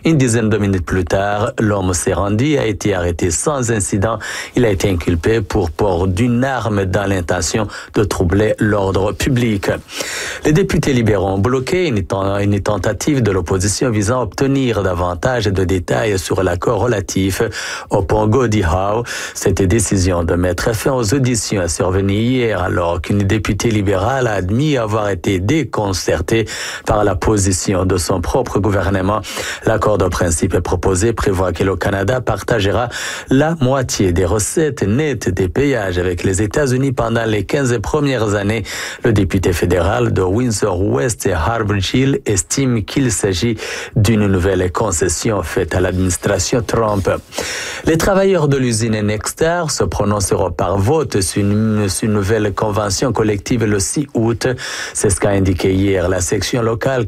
Une dizaine de minutes plus tard, l'homme s'est rendu, a été arrêté sans incident. Il a été inculpé pour port d'une arme dans l'intention de troubler l'ordre public. Les députés libéraux ont bloqué une tentative de l'opposition visant à obtenir davantage de détails sur l'accord relatif au pont Gordie Howe. Cette décision de mettre fin aux auditions est survenue hier alors qu'une députée libérale a admis avoir été déconcertée par la position de son propre gouvernement. L'accord de principe proposé prévoit que le Canada partagera la moitié des recettes nettes des péages avec les États-Unis pendant les 15 premières années. Le député fédéral de Windsor-West, Harvard Gill, estime qu'il s'agit d'une nouvelle concession faite à l'administration Trump. Les travailleurs de l'usine Nexstar se prononceront par vote sur une nouvelle convention collective le 6 août. C'est ce qu'a indiqué hier la section locale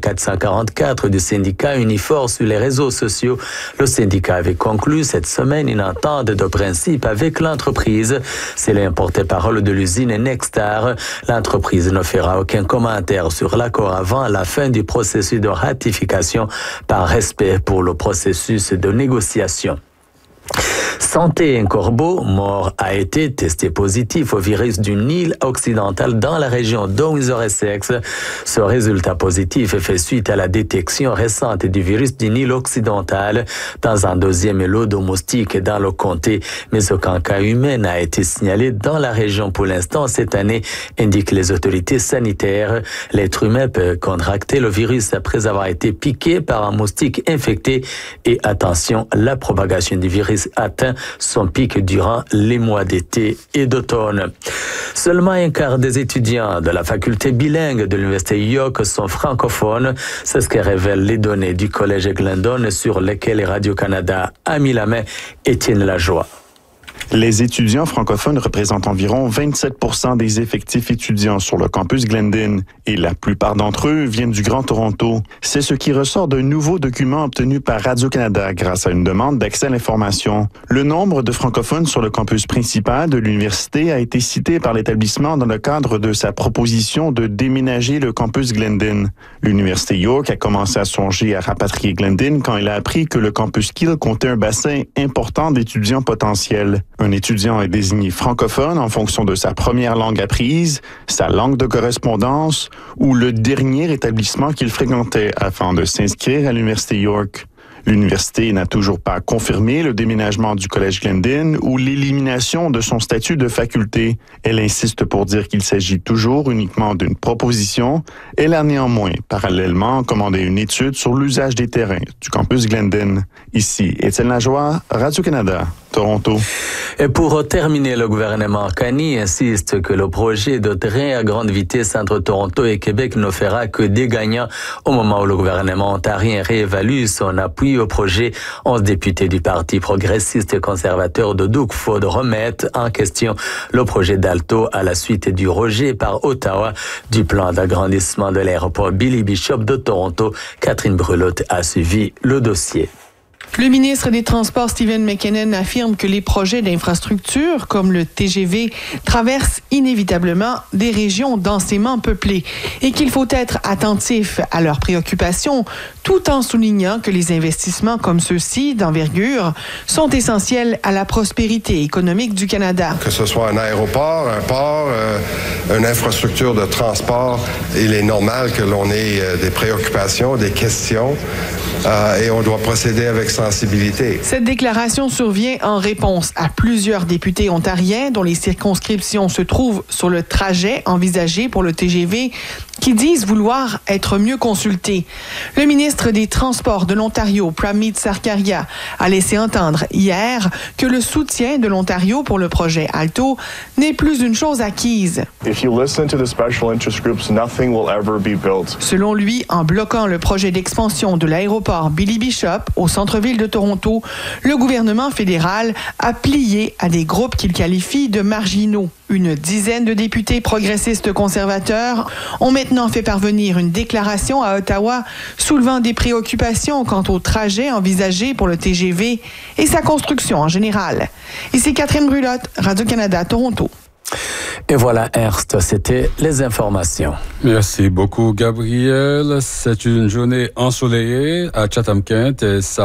444 du syndicat Unifor sur les réseaux sociaux. Le syndicat avait conclu cette semaine une entente de principe avec l'entreprise. C'est le porte-parole de l'usine Nexstar. L'entreprise ne fera aucun commentaire sur l'accord avant la fin du processus de ratification par respect pour le processus de négociation. Santé, un corbeau mort a été testé positif au virus du Nil occidental dans la région de Windsor-Essex. Ce résultat positif fait suite à la détection récente du virus du Nil occidental dans un deuxième lot de moustiques dans le comté. Mais aucun cas humain n'a été signalé dans la région pour l'instant cette année, indiquent les autorités sanitaires. L'être humain peut contracter le virus après avoir été piqué par un moustique infecté. Et attention, la propagation du virus atteint son pic durant les mois d'été et d'automne. Seulement un quart des étudiants de la faculté bilingue de l'Université York sont francophones. C'est ce que révèlent les données du Collège Glendon sur lesquelles Radio-Canada a mis la main. Étienne Lajoie. Les étudiants francophones représentent environ 27% des effectifs étudiants sur le campus Glendon et la plupart d'entre eux viennent du Grand Toronto. C'est ce qui ressort d'un nouveau document obtenu par Radio-Canada grâce à une demande d'accès à l'information. Le nombre de francophones sur le campus principal de l'université a été cité par l'établissement dans le cadre de sa proposition de déménager le campus Glendon. L'Université York a commencé à songer à rapatrier Glendon quand elle a appris que le campus Keele comptait un bassin important d'étudiants potentiels. Un étudiant est désigné francophone en fonction de sa première langue apprise, sa langue de correspondance ou le dernier établissement qu'il fréquentait afin de s'inscrire à l'Université York. L'université n'a toujours pas confirmé le déménagement du Collège Glendon ou l'élimination de son statut de faculté. Elle insiste pour dire qu'il s'agit toujours uniquement d'une proposition. Elle a néanmoins, parallèlement, commandé une étude sur l'usage des terrains du campus Glendon. Ici, Étienne Lajoie, Radio-Canada, Toronto. Et pour terminer, le gouvernement Kani insiste que le projet de train à grande vitesse entre Toronto et Québec ne fera que des gagnants au moment où le gouvernement ontarien réévalue son appui au projet. 11 députés du Parti progressiste et conservateur de Doug Ford remettent en question le projet d'Alto à la suite du rejet par Ottawa du plan d'agrandissement de l'aéroport Billy Bishop de Toronto. Catherine Brulotte a suivi le dossier. Le ministre des Transports, Stephen McKinnon, affirme que les projets d'infrastructure, comme le TGV, traversent inévitablement des régions densément peuplées et qu'il faut être attentif à leurs préoccupations, tout en soulignant que les investissements comme ceux-ci, d'envergure, sont essentiels à la prospérité économique du Canada. Que ce soit un aéroport, un port, une infrastructure de transport, il est normal que l'on ait des préoccupations, des questions, et on doit procéder avec sensibilité. Cette déclaration survient en réponse à plusieurs députés ontariens dont les circonscriptions se trouvent sur le trajet envisagé pour le TGV qui disent vouloir être mieux consultés. Le ministre des Transports de l'Ontario, Pramit Sarkaria, a laissé entendre hier que le soutien de l'Ontario pour le projet Alto n'est plus une chose acquise. Selon lui, en bloquant le projet d'expansion de l'aéroport Billy Bishop au centre-ville de Toronto, le gouvernement fédéral a plié à des groupes qu'il qualifie de marginaux. Une dizaine de députés progressistes conservateurs ont maintenant fait parvenir une déclaration à Ottawa soulevant des préoccupations quant au trajet envisagé pour le TGV et sa construction en général. Ici Catherine Brulotte, Radio-Canada, Toronto. Et voilà, Ernst, c'était les informations. Merci beaucoup, Gabriel. C'est une journée ensoleillée à Chatham-Kent et ça